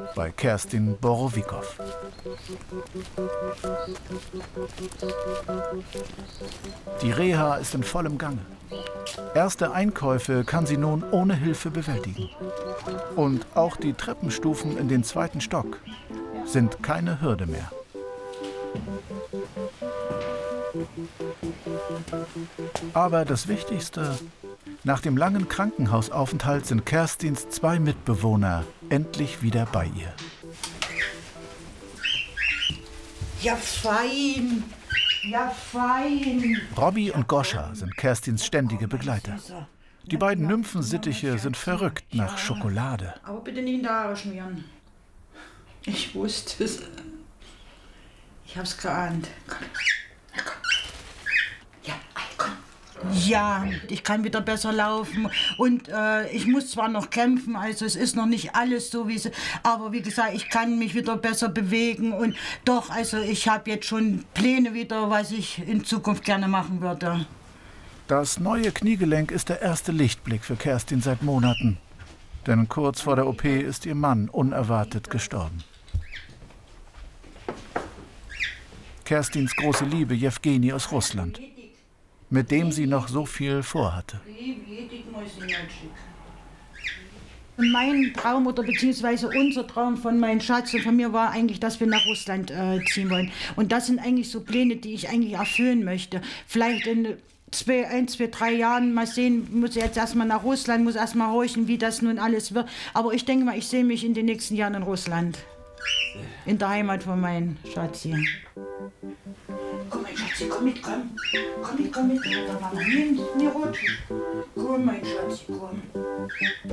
bei Kerstin Borowikow. Die Reha ist in vollem Gange. Erste Einkäufe kann sie nun ohne Hilfe bewältigen. Und auch die Treppenstufen in den 2. Stock sind keine Hürde mehr. Aber das Wichtigste: Nach dem langen Krankenhausaufenthalt sind Kerstins 2 Mitbewohner endlich wieder bei ihr. Ja, fein. Ja, fein. Robby und Goscha sind Kerstins ständige Begleiter. Die beiden Nymphensittiche sind verrückt nach Schokolade. Aber bitte nicht in die Haare schmieren. Ich wusste es. Ich hab's geahnt. Komm. Ja, komm. Ja, ich kann wieder besser laufen und ich muss zwar noch kämpfen, also es ist noch nicht alles so wie es, aber wie gesagt, ich kann mich wieder besser bewegen und doch, also ich habe jetzt schon Pläne wieder, was ich in Zukunft gerne machen würde. Das neue Kniegelenk ist der erste Lichtblick für Kerstin seit Monaten. Denn kurz vor der OP ist ihr Mann unerwartet gestorben. Kerstins große Liebe Jewgeni aus Russland, mit dem sie noch so viel vorhatte. Mein Traum oder beziehungsweise unser Traum von meinem Schatz und von mir war eigentlich, dass wir nach Russland ziehen wollen. Und das sind eigentlich so Pläne, die ich eigentlich erfüllen möchte. Vielleicht in 1, 2, 3 Jahren, mal sehen, muss ich jetzt erstmal nach Russland, muss erstmal horchen, wie das nun alles wird. Aber ich denke mal, ich sehe mich in den nächsten Jahren in Russland. In der Heimat von meinem Schatzi. Komm, mein Schatzi, komm mit, komm. Komm mit, komm mit. Da war noch nie rot. Komm, mein Schatzi, komm.